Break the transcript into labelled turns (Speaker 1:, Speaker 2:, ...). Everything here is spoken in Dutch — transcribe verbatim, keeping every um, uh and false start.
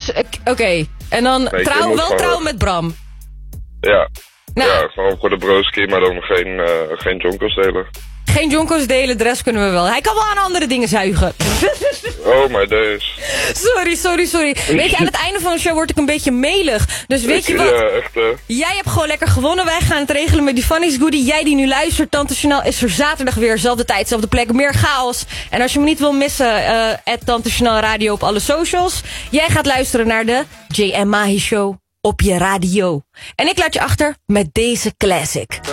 Speaker 1: Dus, oké. Okay. En dan
Speaker 2: Nee,
Speaker 1: trouw, wel
Speaker 2: gewoon...
Speaker 1: trouwen met Bram.
Speaker 2: Ja.
Speaker 1: Nou.
Speaker 2: Ja, gewoon voor de broski, maar dan geen, uh, geen jonkels delen.
Speaker 1: Geen jonkels delen, de rest kunnen we wel. Hij kan wel aan andere dingen zuigen.
Speaker 2: Oh my days.
Speaker 1: Sorry, sorry, sorry. Weet je, aan het einde van de show word ik een beetje melig. Dus weet je wat?
Speaker 2: Ja, echt hè.
Speaker 1: Jij hebt gewoon lekker gewonnen. Wij gaan het regelen met die Funnies Goodie. Jij die nu luistert, Tante Chanel is er zaterdag weer. Zelfde tijd, zelfde plek, meer chaos. En als je me niet wil missen, uh, at Tante Chanel Radio op alle socials. Jij gaat luisteren naar de J M Mahi Show op je radio. En ik laat je achter met deze classic.